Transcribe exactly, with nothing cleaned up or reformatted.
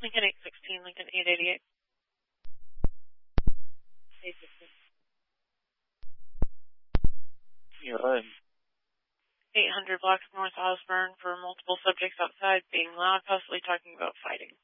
Lincoln eight sixteen, Lincoln eight eighty-eight. eight sixteen. You're right. eight hundred blocks North Osborne for multiple subjects outside being loud, possibly talking about fighting.